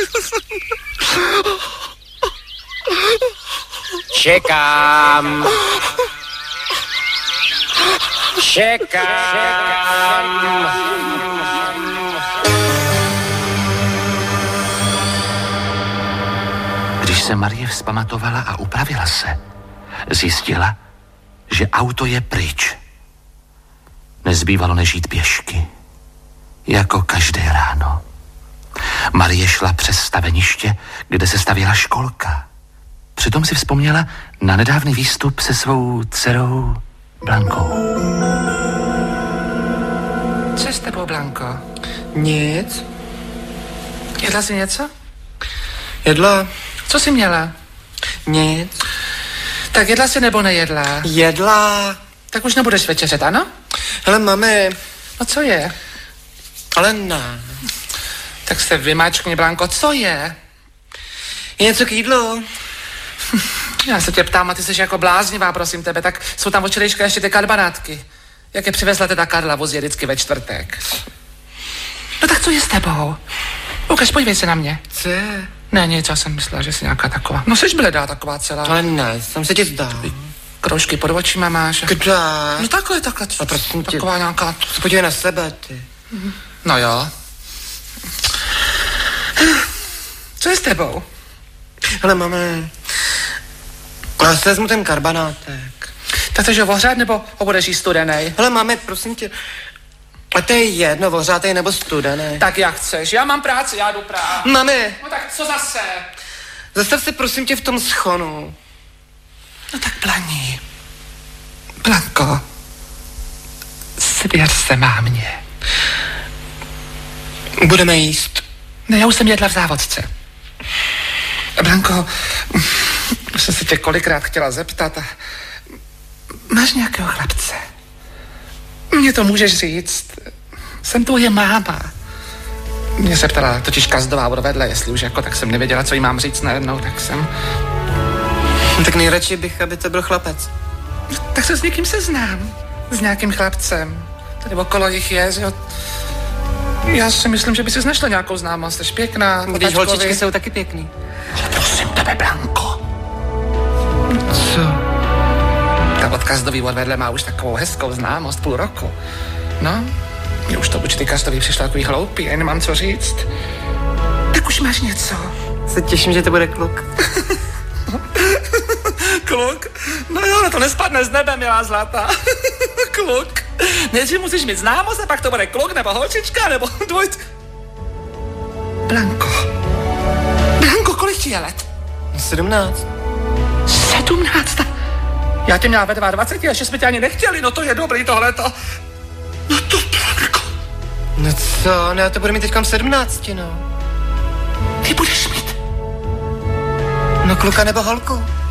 Čekám. Když se Marie vzpamatovala a upravila se, zjistila, že auto je pryč. Nezbývalo než jít pěšky, jako každé ráno. Marie šla přes staveniště, kde se stavěla školka. Přitom si vzpomněla na nedávný výstup se svou dcerou Blankou. Co je s tebou, Blanko? Nic. Jedla jsi něco? Jedla. Co jsi měla? Nic. Tak jedla jsi nebo nejedla? Jedla. Tak už nebudeš večeřet, ano? Hele, mami. No co je? Ale ne. Tak se vymáčkni, Blanko, co je? Je něco k jídlu? Já se tě ptám a ty jsi jako bláznivá, prosím tebe, tak jsou tam od včerejška ještě ty karbanátky. Jak je přivezla teda Karla, vozí vždycky ve čtvrtek. No tak co je s tebou? Lukáš, podívej se na mě. Co je? Ne, nic, já jsem myslela, že jsi nějaká taková. No jsi bledá taková celá. Ale ne, jsem se ti zdá. Kroužky pod očima máš. Kde? No takhle. A prosím tě, taková nějaká... se podívej na sebe, ty. No jo. Co je s tebou? Hele, mami. Já se vezmu ten karbanátek. Tak chceš ho ohřát, nebo ho budeš jíst studenej? Hele, mami, prosím tě. A to je jedno, ohřátej nebo studený. Tak jak chceš, já mám práci, já jdu právě. Mami. No tak co zase? Zastav se prosím tě v tom schonu. No tak Blaní. Blanko. Svěř se mámě. Budeme jíst. Ne, já už jsem jedla v závodce. Blanko, už jsem se tě kolikrát chtěla zeptat. Máš nějakého chlapce? Mně to můžeš říct. Jsem tvoje máma. Mě se ptala totiž Kazdová odvedle, jestli už jako, tak jsem nevěděla, co jí mám říct najednou, tak jsem... Tak nejradši bych, aby to byl chlapec. Tak se s někým seznám. S nějakým chlapcem. Tady okolo jich je, že jo. Já si myslím, že by si našla nějakou známost, jsi pěkná. Když holčičky jsou taky pěkný. Ale prosím tebe, Blanko. Co? Ta od Kazdový odvedle má už takovou hezkou známost půl roku. No, mě už to určitý Kazdový přišlo takový hloupý, já nemám co říct. Tak už máš něco. Se těším, že to bude kluk. Kluk? No jo, to nespadne z nebe, milá zlatá. Kluk. Nejdřív musíš mít známost a pak to bude kluk, nebo holčička, nebo dvojc... Blanko. Blanko, kolik ti je let? 17. 17? Já tě měla ve 22, ještě jsme tě ani nechtěli, no to je dobrý tohleto. No to Blanko. No co, no já to budu mít teďka 17, no. Ty budeš mít. No kluka nebo holku?